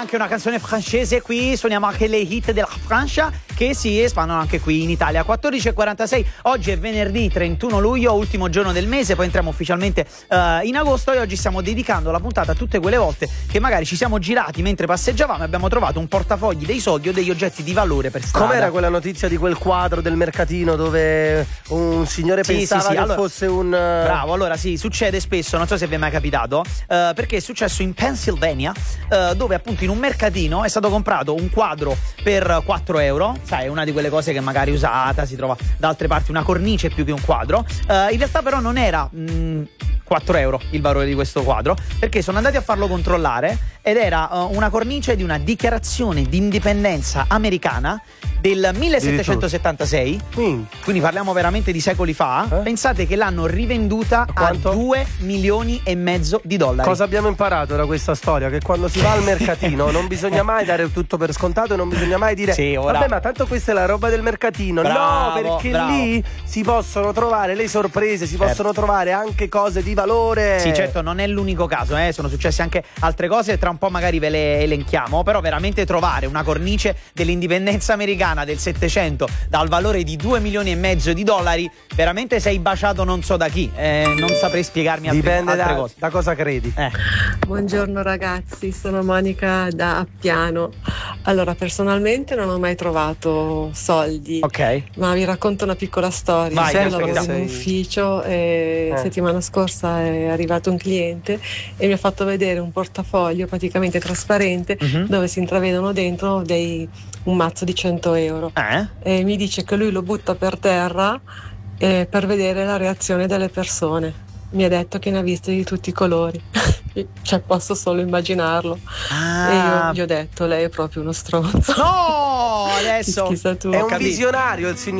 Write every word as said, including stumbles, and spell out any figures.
anche una canzone francese qui, suoniamo anche le hit della Francia che si espandono anche qui in Italia. quattordici e quarantasei, oggi è venerdì trentuno luglio, ultimo giorno del mese, poi entriamo ufficialmente uh, in agosto e oggi stiamo dedicando la puntata a tutte quelle volte che magari ci siamo girati mentre passeggiavamo e abbiamo trovato un portafogli, dei soldi o degli oggetti di valore per strada. Com'era quella notizia di quel quadro del mercatino dove un signore sì, pensava sì, sì. che Allora, fosse un... Bravo, allora sì, succede spesso, non so se vi è mai capitato, uh, perché è successo in Pennsylvania, uh, dove appunto in un mercatino è stato comprato un quadro per quattro euro, sai, è una di quelle cose che magari usata, si trova da altre parti, una cornice più che un quadro. Uh, in realtà però non era mh, quattro euro il valore di questo quadro, perché sono andati a farlo controllare ed era uh, una cornice di una dichiarazione di indipendenza americana del millesettecentosettantasei, mm. quindi parliamo veramente di secoli fa. Eh? Pensate che l'hanno rivenduta a, a due milioni e mezzo di dollari. Cosa abbiamo imparato da questa storia? Che quando si va al mercatino non bisogna mai dare tutto per scontato e non bisogna mai dire sì, ora... vabbè, ma tanto questa è la roba del mercatino. Bravo, no, perché bravo. lì si possono trovare le sorprese, si possono certo. trovare anche cose di valore. Sì, certo, non è l'unico caso, eh. Sono successe anche altre cose, tra un po' magari ve le elenchiamo, però veramente trovare una cornice dell'indipendenza americana del settecento dal valore di due milioni e mezzo di dollari, veramente sei baciato non so da chi, eh, non saprei spiegarmi altre, dipende altre da, cose. da cosa credi. eh. Buongiorno ragazzi, sono Monica da Appiano. Allora, personalmente non ho mai trovato soldi, ok, ma vi racconto una piccola storia. Vai, Io lavoro in sei... un ufficio e eh. settimana scorsa è arrivato un cliente e mi ha fatto vedere un portafoglio praticamente trasparente uh-huh. dove si intravedono dentro dei, un mazzo di cento euro. Eh? E mi dice che lui lo butta per terra eh, per vedere la reazione delle persone. Mi ha detto che ne ha viste di tutti i colori. Cioè, posso solo immaginarlo. Ah. E io gli ho detto: lei è proprio uno stronzo. No, adesso Chissà tu. È un capito. visionario il signore.